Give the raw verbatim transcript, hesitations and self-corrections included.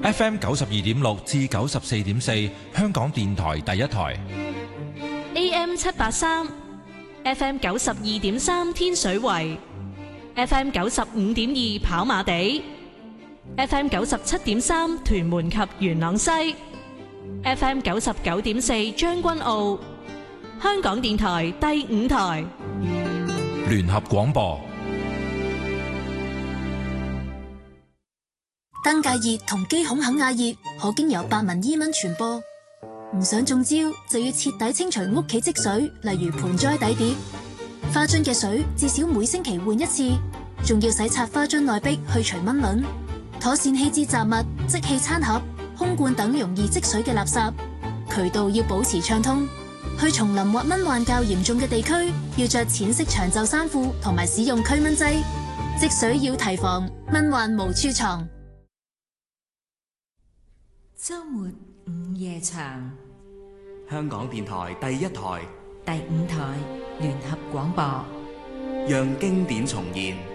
F M 九十二點六至九十四點四，香港電台第一台。 A M 七八三，F M 九十二點三天水圍，F M 九十五點二跑馬地，F M 九十七點三屯門及元朗西，F M 九十九點四將軍澳。香港電台第五台聯合廣播。 登革熱同肌孔肯亞熱可經由白紋伊蚊傳播，唔想中招就要徹底清除屋企積水，例如盆栽底碟、花樽嘅水，至少每星期換一次，仲要洗刷花樽內壁去除蚊卵，妥善棄置雜物、即棄餐盒、空罐等容易積水嘅垃圾，渠道要保持暢通。去叢林或蚊患較嚴重嘅地區，要着淺色長袖衫褲同埋使用驅蚊劑。積水要提防，蚊患無處藏。 周末午夜場， 香港電台第一台、 第五台聯合廣播， 讓經典重現。